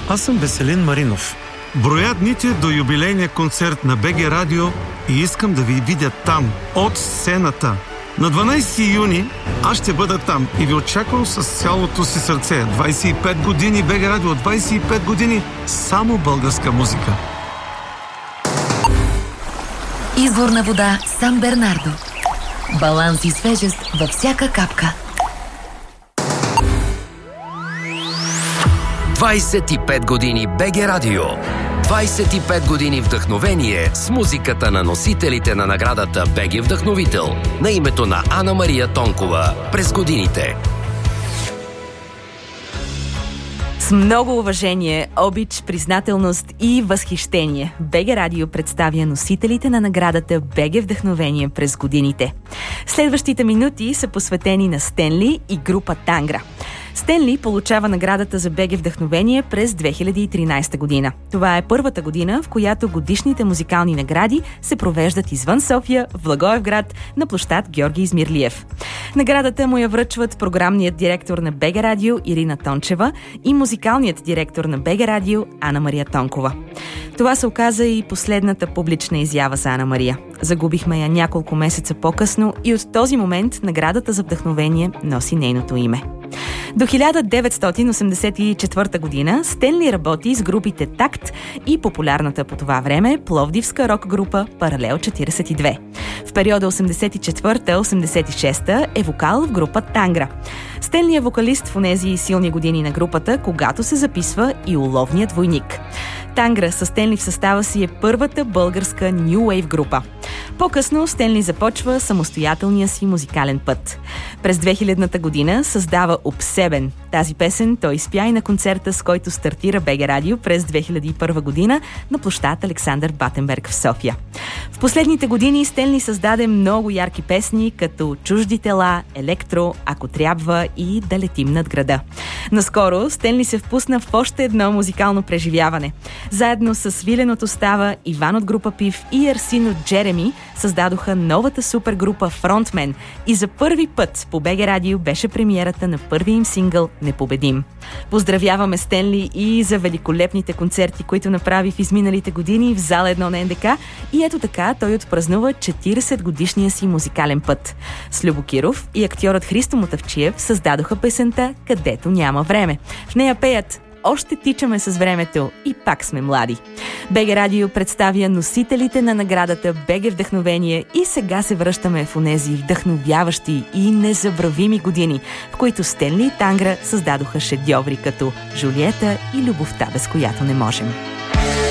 Аз съм Веселин Маринов. Броя дните до юбилейния концерт на БГ Радио и искам да ви видя там, от сцената. На 12 юни аз ще бъда там и ви очаквам с цялото си сърце. 25 години БГ Радио, 25 години само българска музика. Изворна вода Сан Бернардо. Баланс и свежест във всяка капка. 25 години БГ Радио. 25 години вдъхновение с музиката на носителите на наградата БГ Вдъхновител на името на Ана Мария Тонкова през годините. С много уважение, обич, признателност и възхищение БГ Радио представя носителите на наградата БГ Вдъхновение през годините. Следващите минути са посветени на Стенли и група Тангра. Стенли получава наградата за БГ Вдъхновение през 2013 година. Това е първата година, в която годишните музикални награди се провеждат извън София, в Благоевград, на площад Георги Измирлиев. Наградата му я връчват програмният директор на БГ Радио Ирина Тончева и музикалният директор на БГ Радио Ана Мария Тонкова. Това се оказа и последната публична изява за Ана Мария. Загубихме я няколко месеца по-късно и от този момент наградата за вдъхновение носи нейното име. До 1984 година Стенли работи с групите Такт и популярната по това време пловдивска рок-група Паралел 42. В периода 84-86 е вокал в група Тангра. Стенли е вокалист в онези силни години на групата, когато се записва и Уловният войник. Тангра със Стенли в състава си е първата българска New Wave група. По-късно Стенли започва самостоятелния си музикален път. През 2000-та година създава Обсебен. Тази песен той изпя и на концерта, с който стартира БГ Радио през 2001 година на площад Александър Батенберг в София. В последните години Стенли създаде много ярки песни, като Чужди тела, Електро, Ако трябва и Да летим над града. Наскоро Стенли се впусна в още едно музикално преживяване. Заедно с Виленото става, Иван от група Пив и Арсин от Джереми създадоха новата супергрупа Фронтмен и за първи път по БГ Радио беше премиерата на първия им сингъл Непобедим. Поздравяваме Стенли и за великолепните концерти, които направи в изминалите години в зала 1 на НДК и ето така той отпразнува 40 годишния си музикален път. С Любо Киров и актьорът Христо Мотавчиев създадоха песента Където няма време. В нея пеят Още тичаме с времето и пак сме млади. БГ Радио представя носителите на наградата БГ Вдъхновение и сега се връщаме в онези вдъхновяващи и незабравими години, в които Стенли и Тангра създадоха шедьоври като Жулиета и Любовта, без която не можем.